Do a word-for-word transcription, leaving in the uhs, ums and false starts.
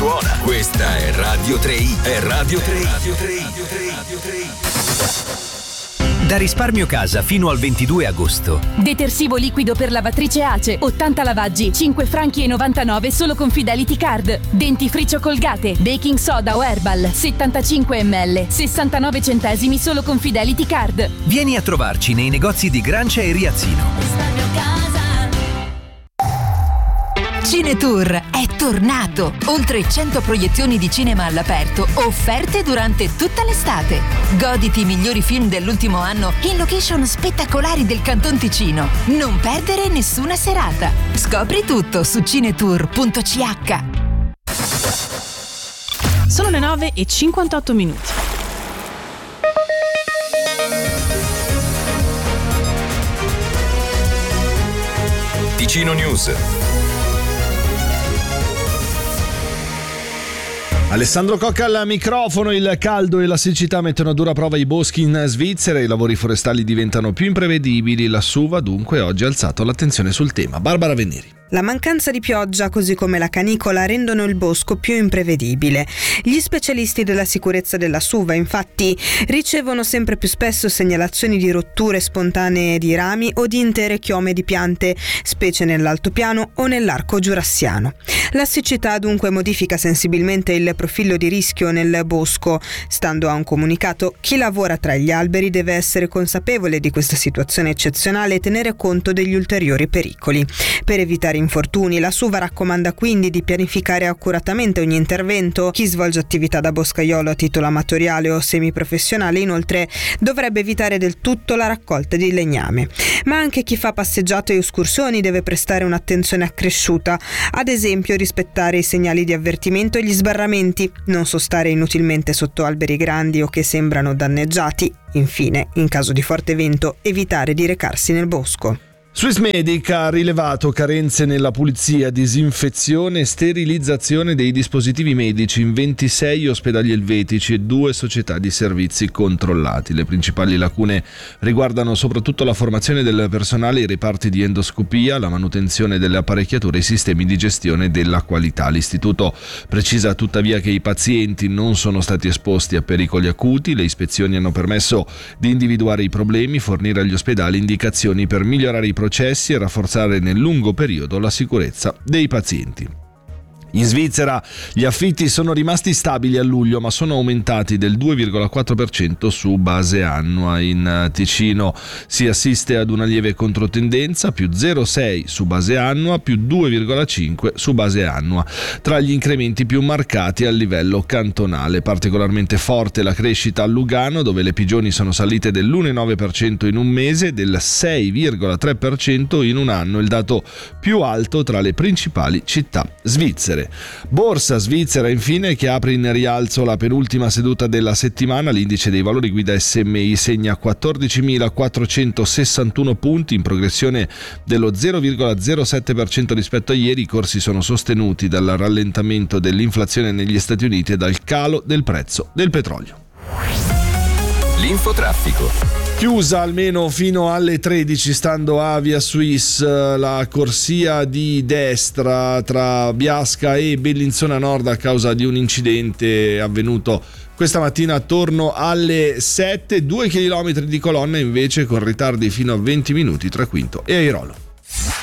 suona. Questa è Radio tre i. È Radio tre i. Radio tre i. Radio tre i. Da Risparmio Casa fino al ventidue agosto. Detersivo liquido per lavatrice Ace, ottanta lavaggi, cinque franchi e novantanove solo con Fidelity Card. Dentifricio Colgate, baking soda o Herbal, settantacinque millilitri, sessantanove centesimi solo con Fidelity Card. Vieni a trovarci nei negozi di Grancia e Riazzino. Risparmio Casa. Cinetour è tornato! Oltre cento proiezioni di cinema all'aperto, offerte durante tutta l'estate. Goditi i migliori film dell'ultimo anno in location spettacolari del Canton Ticino. Non perdere nessuna serata. Scopri tutto su cinetour punto c h. Sono le nove e cinquantotto minuti. Ticino News. Alessandro Cocca al microfono. Il caldo e la siccità mettono a dura prova i boschi in Svizzera, i lavori forestali diventano più imprevedibili, la SUVA dunque oggi ha alzato l'attenzione sul tema. Barbara Venneri. La mancanza di pioggia, così come la canicola, rendono il bosco più imprevedibile. Gli specialisti della sicurezza della SUVA, infatti, ricevono sempre più spesso segnalazioni di rotture spontanee di rami o di intere chiome di piante, specie nell'altopiano o nell'arco giurassiano. La siccità dunque modifica sensibilmente il profilo di rischio nel bosco. Stando a un comunicato, chi lavora tra gli alberi deve essere consapevole di questa situazione eccezionale e tenere conto degli ulteriori pericoli. Per evitare infortuni, la SUVA raccomanda quindi di pianificare accuratamente ogni intervento. Chi svolge attività da boscaiolo a titolo amatoriale o semiprofessionale, inoltre, dovrebbe evitare del tutto la raccolta di legname. Ma anche chi fa passeggiate e escursioni deve prestare un'attenzione accresciuta, ad esempio rispettare i segnali di avvertimento e gli sbarramenti, non sostare inutilmente sotto alberi grandi o che sembrano danneggiati. Infine, in caso di forte vento, evitare di recarsi nel bosco. Swissmedic ha rilevato carenze nella pulizia, disinfezione e sterilizzazione dei dispositivi medici in ventisei ospedali elvetici e due società di servizi controllati. Le principali lacune riguardano soprattutto la formazione del personale, i reparti di endoscopia, la manutenzione delle apparecchiature e i sistemi di gestione della qualità. L'istituto precisa tuttavia che i pazienti non sono stati esposti a pericoli acuti, le ispezioni hanno permesso di individuare i problemi, fornire agli ospedali indicazioni per migliorare i processi e rafforzare nel lungo periodo la sicurezza dei pazienti. In Svizzera gli affitti sono rimasti stabili a luglio, ma sono aumentati del due virgola quattro per cento su base annua. In Ticino si assiste ad una lieve controtendenza, più zero virgola sei su base annua, più due virgola cinque su base annua. Tra gli incrementi più marcati a livello cantonale, particolarmente forte la crescita a Lugano, dove le pigioni sono salite dell'uno virgola nove per cento in un mese e del sei virgola tre per cento in un anno, il dato più alto tra le principali città svizzere. Borsa svizzera infine, che apre in rialzo la penultima seduta della settimana. L'indice dei valori guida S M I segna quattordicimilaquattrocentosessantuno punti, in progressione dello zero virgola zero sette per cento rispetto a ieri. I corsi sono sostenuti dal rallentamento dell'inflazione negli Stati Uniti e dal calo del prezzo del petrolio. L'infotraffico. Chiusa almeno fino alle tredici, stando a Via Suisse, la corsia di destra tra Biasca e Bellinzona Nord a causa di un incidente avvenuto questa mattina attorno alle sette. Due chilometri di colonna invece con ritardi fino a venti minuti tra Quinto e Airolo.